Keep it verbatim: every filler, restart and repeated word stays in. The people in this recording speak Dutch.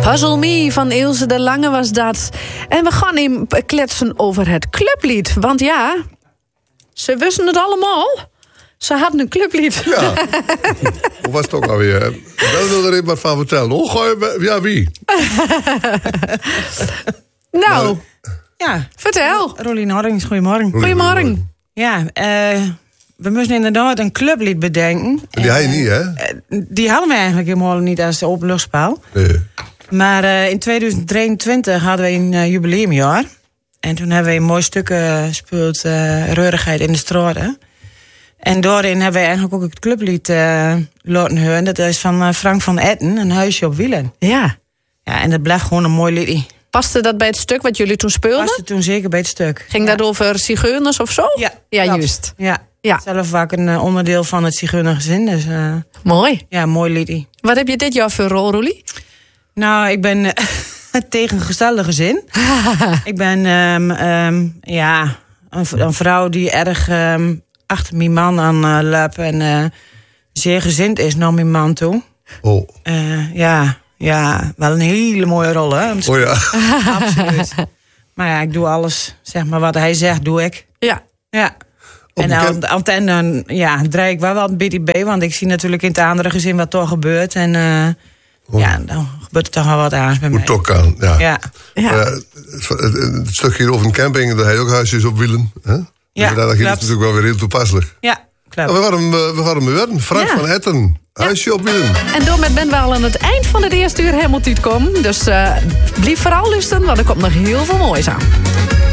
Puzzle Me van Ilse de Lange was dat. En we gaan hem kletsen over het clublied. Want ja, ze wisten het allemaal. Ze hadden een clublied. Ja. Hoe was het ook alweer? Wel wil er even wat van vertellen. Hoe ga je... Ja, wie? Nou, maar, ja. Vertel. Rolien Horrings, goedemorgen. Goedemorgen. Ja, uh, we moesten inderdaad een clublied bedenken. Die had je niet, hè? Uh, die hadden we eigenlijk helemaal niet als de openluchtspel. Nee. Maar uh, in tweeduizend drieëntwintig hadden we een uh, jubileumjaar. En toen hebben we een mooi stuk gespeeld, uh, Reurigheid in de straten. En daarin hebben we eigenlijk ook het clublied uh, laten horen. Dat is van uh, Frank van Etten, Een huisje op wielen. Ja. Ja, en dat bleef gewoon een mooi liedje. Paste dat bij het stuk wat jullie toen speelden? Paste toen zeker bij het stuk. Ging ja. dat over zigeuners of zo? Ja, ja klopt. juist. Ja. Ja. Zelf vaak een uh, onderdeel van het zigeunergezin. Dus, uh, mooi. Ja, mooi liedje. Wat heb je dit jaar voor rol, Roelie? Nou, ik ben uh, het tegengestelde gezin. Ik ben um, um, ja, een, een vrouw die erg um, achter mijn man aan uh, loopt en uh, zeer gezind is naar mijn man toe. Oh. Uh, ja, ja, wel een hele mooie rol, hè? Oh ja. Absoluut. Maar ja, ik doe alles, zeg maar, wat hij zegt, doe ik. Ja. Ja. En aan de antenne ja, draai ik wel wat een beetje bij, want ik zie natuurlijk in het andere gezin wat toch gebeurt. En uh, oh. ja, dan gebeurt er toch wel wat aan bij mij. Moet toch kan, ja. ja. ja. Uh, het, het, het stukje hier over een camping, daar heb je ook huisjes op wielen. Hè? Ja, dus dat is natuurlijk wel weer heel toepasselijk. Ja, klopt. We waren we waren weer Frank ja. van Etten. Huisje op wielen. En daarmee ben we al aan het eind van het eerste uur helemaal tijd komen. Dus uh, blijf vooral luisteren, want er komt nog heel veel moois aan.